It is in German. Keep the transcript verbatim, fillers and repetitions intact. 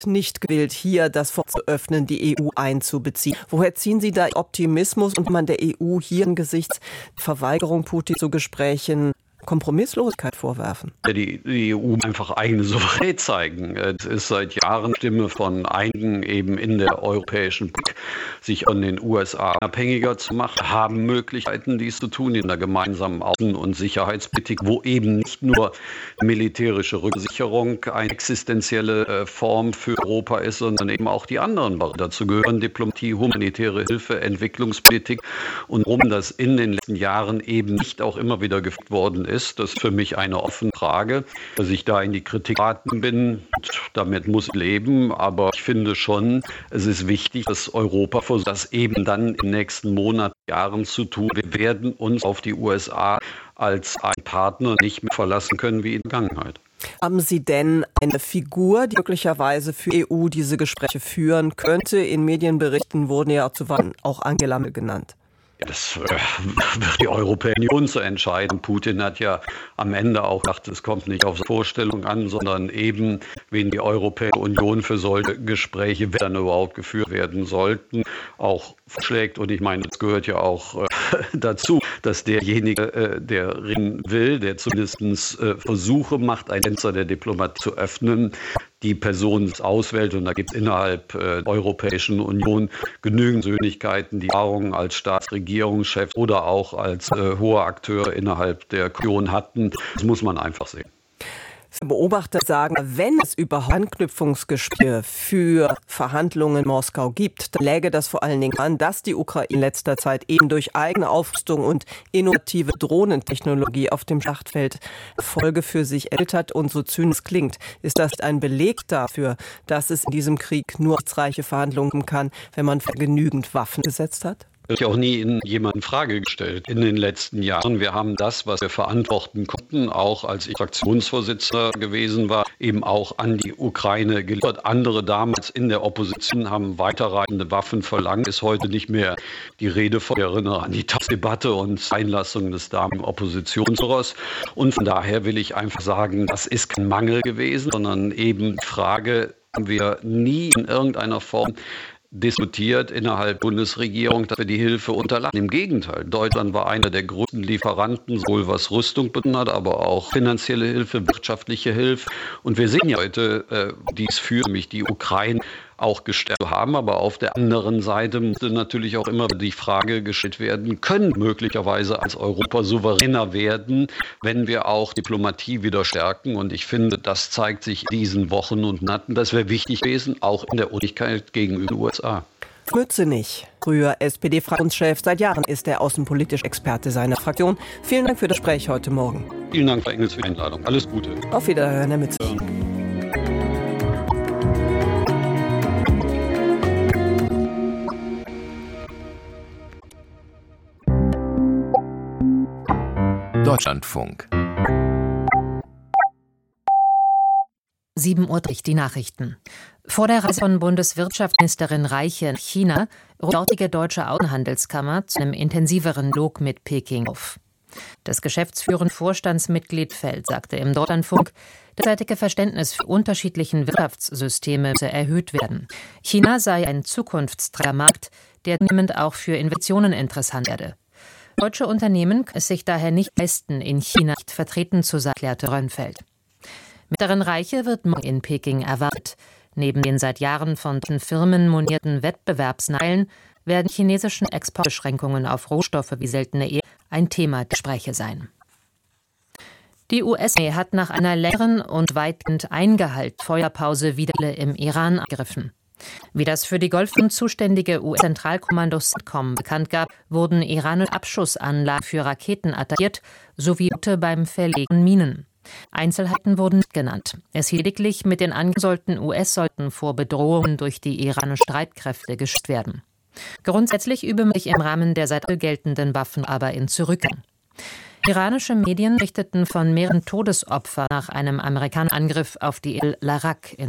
nicht gewillt, hier das Fort zu öffnen, die E U einzubeziehen. Woher ziehen Sie da Optimismus und man der E U hier angesichts der Verweigerung Putin zu Gesprächen Kompromisslosigkeit vorwerfen? Die, die E U einfach eigene Souveränität zeigen. Es ist seit Jahren Stimme von einigen eben in der europäischen Politik, sich von den U S A abhängiger zu machen, haben Möglichkeiten, dies zu tun in der gemeinsamen Außen- und Sicherheitspolitik, wo eben nicht nur militärische Rücksicherung eine existenzielle Form für Europa ist, sondern eben auch die anderen. Dazu gehören Diplomatie, humanitäre Hilfe, Entwicklungspolitik und warum das in den letzten Jahren eben nicht auch immer wieder geführt worden ist. Ist. Das ist für mich eine offene Frage, dass ich da in die Kritik geraten bin. Damit muss ich leben, aber ich finde schon, es ist wichtig, dass Europa versucht, das eben dann in den nächsten Monaten, Jahren zu tun. Wir werden uns auf die U S A als einen Partner nicht mehr verlassen können wie in der Vergangenheit. Haben Sie denn eine Figur, die möglicherweise für E U diese Gespräche führen könnte? In Medienberichten wurden ja zuweilen auch Angela Merkel genannt. Das äh, wird die Europäische Union zu entscheiden. Putin hat ja am Ende auch gesagt, es kommt nicht auf Vorstellung an, sondern eben, wen die Europäische Union für solche Gespräche, wenn dann überhaupt geführt werden sollten, auch vorschlägt. Und ich meine, es gehört ja auch äh, dazu, dass derjenige, äh, der reden will, der zumindest äh, Versuche macht, ein Fenster der Diplomatie zu öffnen, die Person auswählt. Und da gibt es innerhalb äh, der Europäischen Union genügend Persönlichkeiten, die Erfahrungen als Staatsregierungschef oder auch als äh, hoher Akteur innerhalb der Union hatten. Das muss man einfach sehen. Beobachter sagen, wenn es überhaupt Anknüpfungsgespräche für Verhandlungen in Moskau gibt, dann läge das vor allen Dingen an, dass die Ukraine in letzter Zeit eben durch eigene Aufrüstung und innovative Drohnentechnologie auf dem Schlachtfeld Erfolge für sich erzielt hat. Und so zynisch klingt, ist das ein Beleg dafür, dass es in diesem Krieg nur rechtsreiche Verhandlungen geben kann, wenn man genügend Waffen gesetzt hat? Das ist ja auch nie in jemanden Frage gestellt in den letzten Jahren. Wir haben das, was wir verantworten konnten, auch als ich Fraktionsvorsitzender gewesen war, eben auch an die Ukraine geliefert. Andere damals in der Opposition haben weiterreichende Waffen verlangt. Ist heute nicht mehr die Rede von der Erinnerung an die Debatte und Einlassung des damaligen Oppositionsführers. Und von daher will ich einfach sagen, das ist kein Mangel gewesen, sondern eben die Frage, haben wir nie in irgendeiner Form diskutiert innerhalb der Bundesregierung, dass wir die Hilfe unterlassen. Im Gegenteil, Deutschland war einer der größten Lieferanten, sowohl was Rüstung betrifft, aber auch finanzielle Hilfe, wirtschaftliche Hilfe. Und wir sehen ja heute, äh, dies für mich die Ukraine auch gestellt haben. Aber auf der anderen Seite musste natürlich auch immer die Frage gestellt werden, können möglicherweise als Europa souveräner werden, wenn wir auch Diplomatie wieder stärken. Und ich finde, das zeigt sich in diesen Wochen und Monaten, das wäre wichtig gewesen, auch in der Unigkeit gegenüber den U S A. Mützenich, früher S P D-Fraktionschef, seit Jahren ist er außenpolitischer Experte seiner Fraktion. Vielen Dank für das Gespräch heute Morgen. Vielen Dank, Frau Engels, für die Einladung. Alles Gute. Auf Wiederhören, Herr Mützenich. Deutschlandfunk. sieben Uhr die Nachrichten. Vor der Reise von Bundeswirtschaftsministerin Reiche nach China ruft die dortige deutsche Außenhandelskammer zu einem intensiveren Dialog mit Peking auf. Das geschäftsführende Vorstandsmitglied Feld sagte im Deutschlandfunk, das seitige Verständnis für unterschiedlichen Wirtschaftssysteme müsse erhöht werden. China sei ein Zukunftsträgermarkt, der zunehmend auch für Investitionen interessant werde. Deutsche Unternehmen können es sich daher nicht leisten, in China nicht vertreten zu sein, erklärte Rönnfeld. Ministerin Reiche wird morgen in Peking erwartet. Neben den seit Jahren von den Firmen monierten Wettbewerbsneilen werden chinesischen Exportbeschränkungen auf Rohstoffe wie seltene Erde ein Thema der Gespräche sein. Die U S-Armee hat nach einer längeren und weitgehend eingehaltenen Feuerpause wieder im Iran angegriffen. Wie das für die Golfregion zuständige U S-Zentralkommando CENTCOM bekannt gab, wurden iranische Abschussanlagen für Raketen attackiert, sowie Boote beim Verlegen von Minen. Einzelheiten wurden nicht genannt. Es hieß lediglich, mit den angesollten U S-Sollten vor Bedrohungen durch die iranischen Streitkräfte geschützt werden. Grundsätzlich übe man sich im Rahmen der seit geltenden Waffen aber in Zurückhaltung. Iranische Medien berichteten von mehreren Todesopfern nach einem amerikanischen Angriff auf die Insel Larak in